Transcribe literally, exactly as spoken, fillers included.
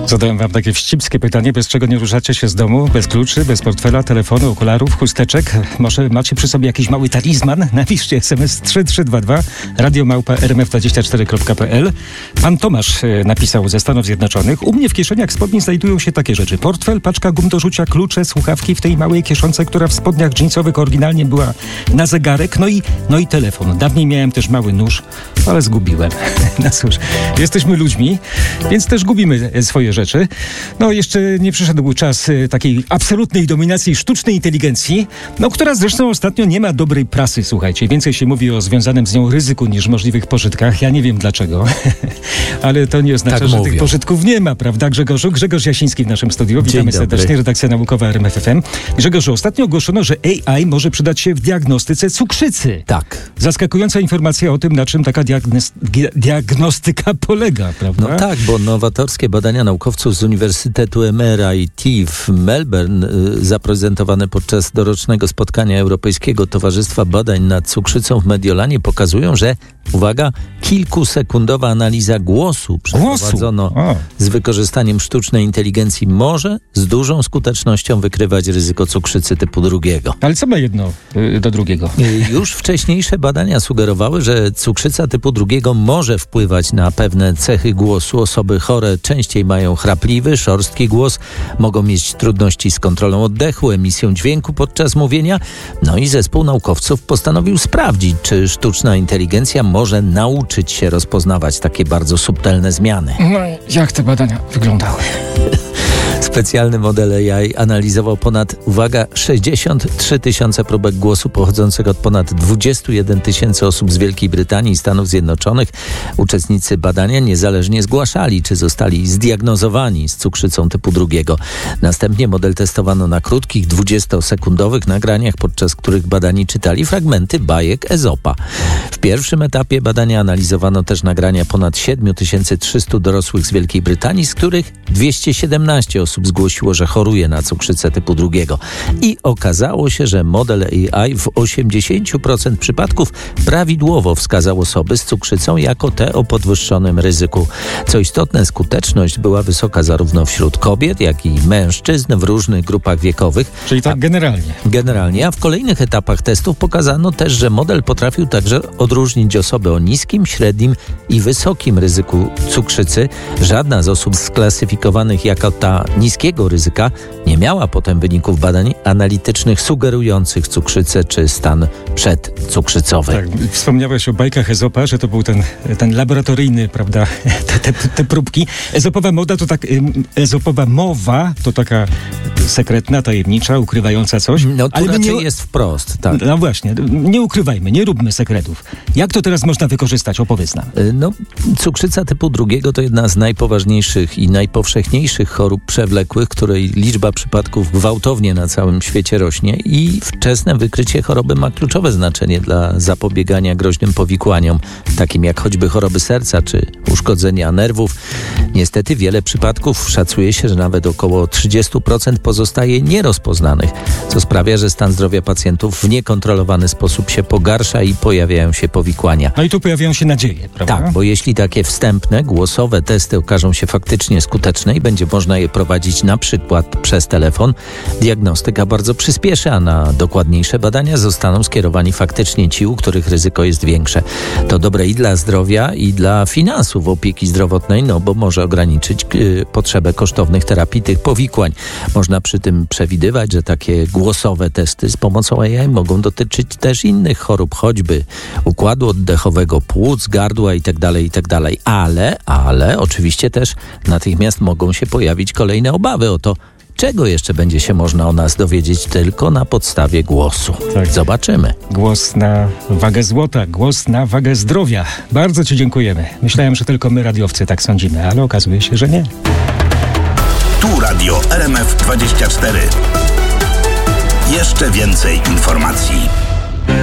Zadałem wam takie wścibskie pytanie, bez czego nie ruszacie się z domu, bez kluczy, bez portfela, telefonu, okularów, chusteczek. Może macie przy sobie jakiś mały talizman? Napiszcie es em es trzy trzy dwa dwa, radio małpa r m f dwadzieścia cztery kropka p l. Pan Tomasz e, napisał ze Stanów Zjednoczonych. U mnie w kieszeniach spodni znajdują się takie rzeczy. Portfel, paczka gum do rzucia, klucze, słuchawki w tej małej kieszonce, która w spodniach dżinsowych oryginalnie była na zegarek, no i, no i telefon. Dawniej miałem też mały nóż, ale zgubiłem. No cóż, jesteśmy ludźmi, więc też gubimy swoje rzeczy. No jeszcze nie przyszedł czas y, takiej absolutnej dominacji sztucznej inteligencji, no która zresztą ostatnio nie ma dobrej prasy, słuchajcie. Więcej się mówi o związanym z nią ryzyku niż możliwych pożytkach. Ja nie wiem dlaczego, ale to nie oznacza, tak że mówią. Tych pożytków nie ma, prawda Grzegorzu? Grzegorz Jasiński w naszym studiu. Witamy serdecznie, redakcja naukowa R M F F M. Grzegorzu, ostatnio ogłoszono, że A I może przydać się w diagnostyce cukrzycy. Tak. Zaskakująca informacja o tym, na czym taka diagnos- diagnostyka polega, prawda? No tak, bo nowatorskie badania naukowców z Uniwersytetu M R I T w Melbourne, y, zaprezentowane podczas dorocznego spotkania Europejskiego Towarzystwa Badań nad Cukrzycą w Mediolanie, pokazują, że, uwaga, kilkusekundowa analiza głosu przeprowadzono głosu. z wykorzystaniem sztucznej inteligencji może z dużą skutecznością wykrywać ryzyko cukrzycy typu drugiego. Ale co ma jedno y, do drugiego? Y, już wcześniejsze badania sugerowały, że cukrzyca typu drugiego może wpływać na pewne cechy głosu. Osoby chore częściej mają chrapliwy, szorstki głos, mogą mieć trudności z kontrolą oddechu, emisją dźwięku podczas mówienia. No i zespół naukowców postanowił sprawdzić, czy sztuczna inteligencja może nauczyć się rozpoznawać takie bardzo subtelne zmiany. No i jak te badania wyglądały? Specjalny model A I analizował ponad, uwaga, sześćdziesiąt trzy tysiące próbek głosu pochodzących od ponad dwadzieścia jeden tysięcy osób z Wielkiej Brytanii i Stanów Zjednoczonych. Uczestnicy badania niezależnie zgłaszali, czy zostali zdiagnozowani z cukrzycą typu drugiego. Następnie model testowano na krótkich, dwudziestosekundowych nagraniach, podczas których badani czytali fragmenty bajek Ezopa. W pierwszym etapie badania analizowano też nagrania ponad siedem tysięcy trzysta dorosłych z Wielkiej Brytanii, z których dwieście siedemnaście osób zgłosiło, że choruje na cukrzycę typu drugiego. I okazało się, że model A I w osiemdziesięciu procentach przypadków prawidłowo wskazał osoby z cukrzycą jako te o podwyższonym ryzyku. Co istotne, skuteczność była wysoka zarówno wśród kobiet, jak i mężczyzn w różnych grupach wiekowych. Czyli tak generalnie. Generalnie, a w kolejnych etapach testów pokazano też, że model potrafił także odróżnić osoby o niskim, średnim i wysokim ryzyku cukrzycy. Żadna z osób sklasyfikowanych jako ta niskiego ryzyka nie miała potem wyników badań analitycznych sugerujących cukrzycę czy stan przedcukrzycowy. Tak, wspomniałeś o bajkach Ezopa, że to był ten, ten laboratoryjny, prawda, te, te, te próbki. Ezopowa moda to tak, Ezopowa mowa to taka sekretna, tajemnicza, ukrywająca coś. No to raczej nie, jest wprost, tak. No właśnie, nie ukrywajmy, nie róbmy sekretów. Jak to teraz można wykorzystać? Opowiedz nam. No, cukrzyca typu drugiego to jedna z najpoważniejszych i najpowszechniejszych chorób przewlekłych, której liczba przypadków gwałtownie na całym świecie rośnie i wczesne wykrycie choroby ma kluczowe znaczenie dla zapobiegania groźnym powikłaniom, takim jak choćby choroby serca czy uszkodzenia nerwów. Niestety wiele przypadków szacuje się, że nawet około trzydzieści procent pozostaje nierozpoznanych, co sprawia, że stan zdrowia pacjentów w niekontrolowany sposób się pogarsza i pojawiają się powikłania. No i tu pojawiają się nadzieje, prawda? Tak, bo jeśli takie wstępne, głosowe testy okażą się faktycznie skuteczne i będzie można je prowadzić na przykład przez telefon, diagnostyka bardzo przyspieszy, a na dokładniejsze badania zostaną skierowani faktycznie ci, u których ryzyko jest większe. To dobre i dla zdrowia, i dla finansów opieki zdrowotnej, no bo może ograniczyć yy, potrzebę kosztownych terapii tych powikłań. Można przy tym przewidywać, że takie głosowe testy z pomocą A I mogą dotyczyć też innych chorób, choćby układu oddechowego, płuc, gardła itd., itd. Ale, ale oczywiście też natychmiast mogą się pojawić kolejne obawy o to, czego jeszcze będzie się można o nas dowiedzieć tylko na podstawie głosu. Tak. Zobaczymy. Głos na wagę złota, głos na wagę zdrowia. Bardzo Ci dziękujemy. Myślałem, że tylko my radiowcy tak sądzimy, ale okazuje się, że nie. Tu Radio R M F dwadzieścia cztery. Jeszcze więcej informacji.